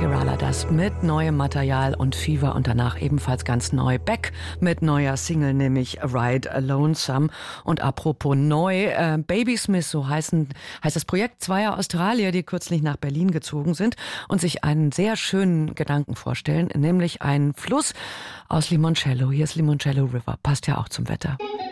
Kerala Dust mit neuem Material und Fever und danach ebenfalls ganz neu Beck mit neuer Single, nämlich Ride Lonesome. Und apropos neu, Baby Smith, so heißt das Projekt zweier Australier, die kürzlich nach Berlin gezogen sind und sich einen sehr schönen Gedanken vorstellen, nämlich einen Fluss aus Limoncello. Hier ist Limoncello River, passt ja auch zum Wetter.